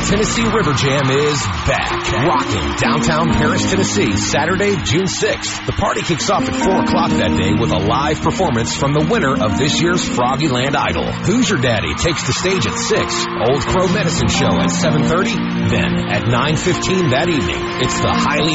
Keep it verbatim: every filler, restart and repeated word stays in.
Tennessee River Jam is back. Rocking downtown Paris, Tennessee, Saturday, June sixth. The party kicks off at four o'clock that day with a live performance from the winner of this year's Froggyland Idol. Who's Your Daddy takes the stage at six. Old Crow Medicine Show at seven thirty. Then at nine fifteen that evening, it's the highly